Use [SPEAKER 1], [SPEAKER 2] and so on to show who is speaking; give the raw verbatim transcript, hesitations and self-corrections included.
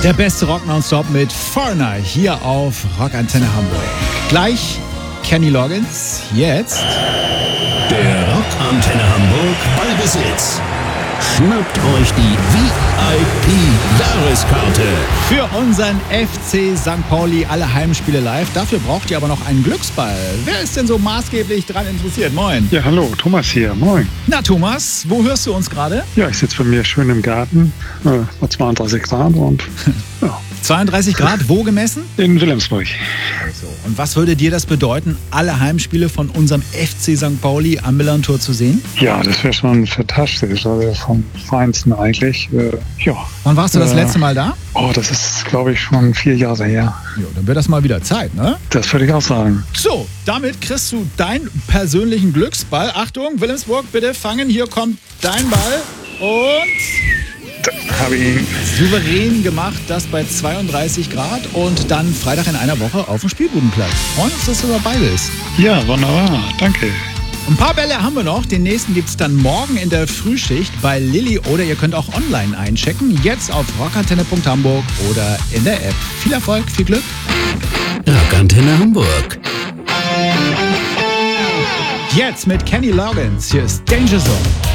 [SPEAKER 1] Der beste Rock nonstop mit Foreigner hier auf Rockantenne Hamburg. Gleich Kenny Loggins, jetzt
[SPEAKER 2] der Rockantenne Hamburg Ballbesitz. Schnappt euch die V I P-Jahreskarte
[SPEAKER 1] für unseren F C Sankt Pauli, alle Heimspiele live. Dafür braucht ihr aber noch einen Glücksball. Wer ist denn so maßgeblich dran interessiert? Moin.
[SPEAKER 3] Ja, hallo, Thomas hier. Moin.
[SPEAKER 1] Na Thomas, wo hörst du uns gerade?
[SPEAKER 3] Ja, ich sitze bei mir schön im Garten, äh, bei zweiunddreißig Grad und ja.
[SPEAKER 1] zweiunddreißig Grad, wo gemessen?
[SPEAKER 3] In Wilhelmsburg.
[SPEAKER 1] Also, und was würde dir das bedeuten, alle Heimspiele von unserem F C Sankt Pauli am Millerntor zu sehen?
[SPEAKER 3] Ja, das wäre schon fantastisch, also vom Feinsten eigentlich. Äh, ja.
[SPEAKER 1] Wann warst du das
[SPEAKER 3] äh,
[SPEAKER 1] letzte Mal da?
[SPEAKER 3] Oh, das ist, glaube ich, schon vier Jahre her.
[SPEAKER 1] Jo, dann wird das mal wieder Zeit, ne?
[SPEAKER 3] Das würde ich auch sagen.
[SPEAKER 1] So, damit kriegst du deinen persönlichen Glücksball. Achtung, Wilhelmsburg, bitte fangen. Hier kommt dein Ball und...
[SPEAKER 3] Habe ich ihn.
[SPEAKER 1] Souverän gemacht, das bei zweiunddreißig Grad und dann Freitag in einer Woche auf dem Spielbudenplatz. Freuen uns, dass du dabei bist.
[SPEAKER 3] Ja, wunderbar. Danke.
[SPEAKER 1] Ein paar Bälle haben wir noch. Den nächsten gibt es dann morgen in der Frühschicht bei Lilly oder ihr könnt auch online einchecken. Jetzt auf rockantenne punkt hamburg oder in der App. Viel Erfolg, viel Glück.
[SPEAKER 2] Rockantenne Hamburg.
[SPEAKER 1] Jetzt mit Kenny Loggins. Hier ist Danger Zone.